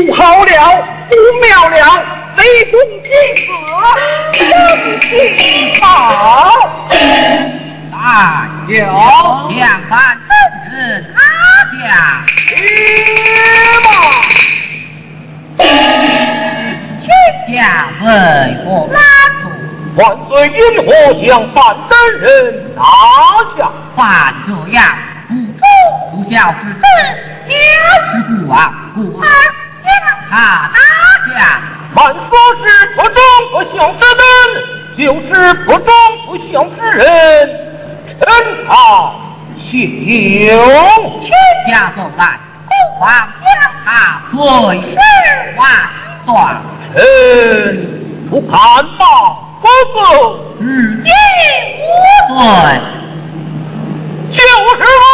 不好了，不妙了，雷公天子，好， 大有相反真人下天下为我拉住， 万岁因何将范真人拿下？ 犯这样不忠不孝之人，家事不忘，故而将他拿下。 凡说是不忠不孝之人，就是不忠不孝之人，臣他天下所在，不妨将他碎尸万段。 不看吗？不不， 至今无罪， 就是我。